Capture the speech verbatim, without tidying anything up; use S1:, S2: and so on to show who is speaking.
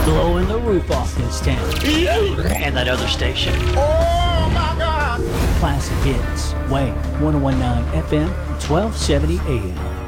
S1: blowing the roof off this town.
S2: And that other station.
S3: Oh my God!
S1: Classic hits. Wave one oh one nine F M, twelve seventy A M.